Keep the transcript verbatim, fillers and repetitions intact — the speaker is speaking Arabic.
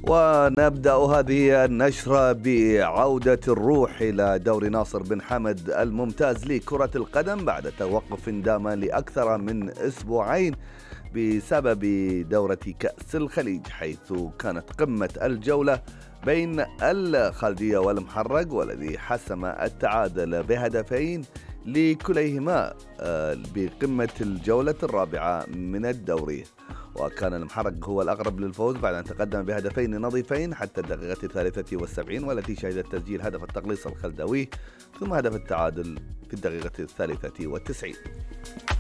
ونبدأ هذه النشرة بعودة الروح إلى دوري ناصر بن حمد الممتاز لكرة القدم بعد توقف دام لأكثر من أسبوعين بسبب دورة كأس الخليج، حيث كانت قمة الجولة بين الخالدية والمحرق، والذي حسم التعادل بهدفين لكليهما بقمة الجولة الرابعة من الدوري. وكان المحرق هو الأقرب للفوز بعد أن تقدم بهدفين نظيفين حتى الدقيقة الثالثة والسبعين، والتي شهدت تسجيل هدف التقليص الخلدوي ثم هدف التعادل في الدقيقة الثالثة والتسعين.